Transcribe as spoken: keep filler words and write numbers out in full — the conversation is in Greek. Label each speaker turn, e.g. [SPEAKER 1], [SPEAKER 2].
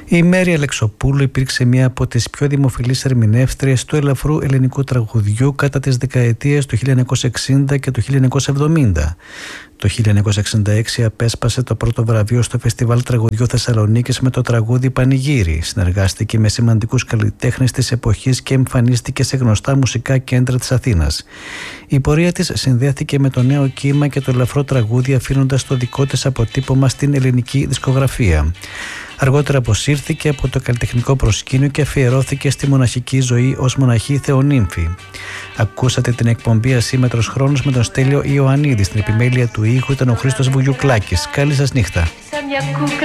[SPEAKER 1] Η Μέρη Αλεξοπούλου υπήρξε μία από τις πιο δημοφιλείς ερμηνεύτριες του ελαφρού ελληνικού τραγουδιού κατά τις δεκαετίες του χίλια εννιακόσια εξήντα και του χίλια εννιακόσια εβδομήντα. Το χίλια εννιακόσια εξήντα έξι απέσπασε το πρώτο βραβείο στο Φεστιβάλ Τραγουδιού Θεσσαλονίκης με το τραγούδι Πανηγύρι. Συνεργάστηκε με σημαντικούς καλλιτέχνες της εποχής και εμφανίστηκε σε γνωστά μουσικά κέντρα της Αθήνας. Η πορεία της συνδέθηκε με το νέο κύμα και το ελαφρό τραγούδι, αφήνοντας το δικό της αποτύπωμα στην ελληνική δισκογραφία. Αργότερα αποσύρθηκε από το καλλιτεχνικό προσκήνιο και αφιερώθηκε στη μοναχική ζωή ως μοναχή Θεονύμφη. Ακούσατε την εκπομπή Ασύμμετρος Χρόνος με τον Στέλιο Ιωαννίδη. Στην επιμέλεια του ήχου ήταν ο Χρήστος Βουγιουκλάκης. Καλή σας νύχτα.